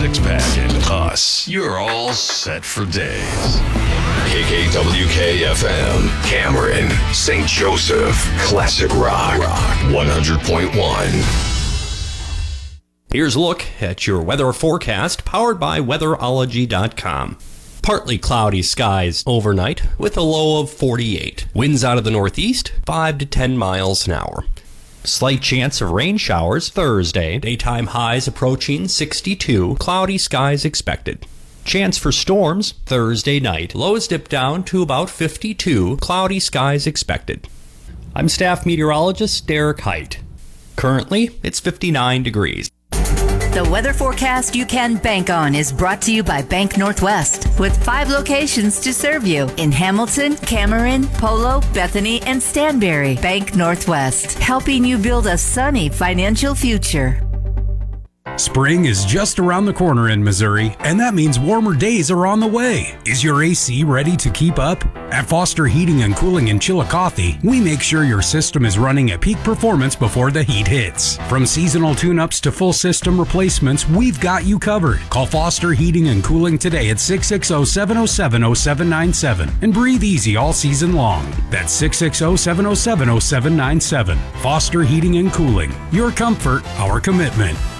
six-pack, and us. You're all set for days. KKWK-FM, Cameron, St. Joseph, Classic Rock 100.1. Here's a look at your weather forecast, powered by weatherology.com. Partly cloudy skies overnight with a low of 48. Winds out of the northeast, 5 to 10 miles an hour. Slight chance of rain showers Thursday. Daytime highs approaching 62. Cloudy skies expected. Chance for storms Thursday night. Lows dip down to about 52. Cloudy skies expected. I'm staff meteorologist Derek Height. Currently, it's 59 degrees. The weather forecast you can bank on is brought to you by Bank Northwest, with 5 locations to serve you in Hamilton, Cameron, Polo, Bethany, and Stanberry. Bank Northwest, helping you build a sunny financial future. Spring is just around the corner in Missouri, and that means warmer days are on the way. Is your AC ready to keep up? At Foster Heating and Cooling in Chillicothe, we make sure your system is running at peak performance before the heat hits. From seasonal tune-ups to full system replacements, we've got you covered. Call Foster Heating and Cooling today at 660-707-0797 and breathe easy all season long. That's 660-707-0797. Foster Heating and Cooling. Your comfort, our commitment.